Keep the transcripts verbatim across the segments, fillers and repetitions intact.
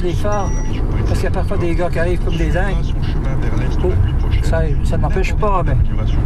les phares, parce qu'il y a parfois des gars qui arrivent comme des dingues. Oh, ça, ça ne m'empêche pas, mais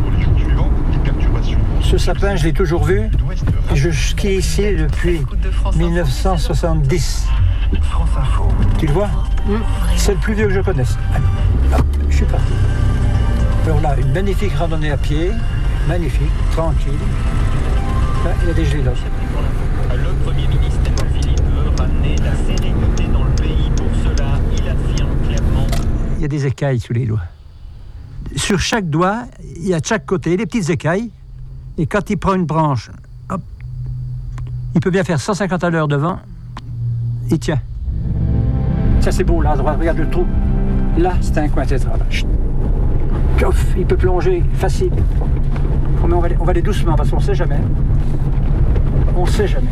ce sapin, je l'ai toujours vu. Et je skie ici depuis mille neuf cent soixante-dix. Tu le vois? C'est le plus vieux que je connaisse. Allez, hop, je suis parti. Alors là, une magnifique randonnée à pied, magnifique, tranquille. Là, il y a des gelées là. Le Premier ministre Philippe veut ramener la sérénité dans le pays. Pour cela, il affirme clairement. Il y a des écailles sous les doigts. Sur chaque doigt, il y a de chaque côté des petites écailles. Et quand il prend une branche, hop, il peut bien faire cent cinquante à l'heure devant. Il tient. Ça c'est beau là, à droite, regarde le trou. Là, c'est un coin tétral. Piouf, il peut plonger, facile. Mais on va, aller, on va aller doucement parce qu'on ne sait jamais. On ne sait jamais.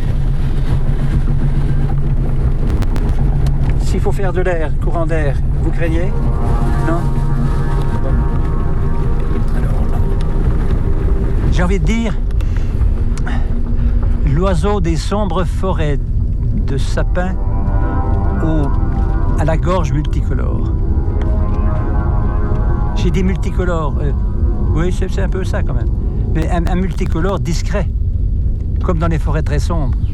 S'il faut faire de l'air, courant d'air, vous craignez? Non? Alors là. J'ai envie de dire, l'oiseau des sombres forêts de sapins au, à la gorge multicolore. J'ai dit multicolore. Euh, oui, c'est, c'est un peu ça quand même. Mais un, un multicolore discret, comme dans les forêts très sombres.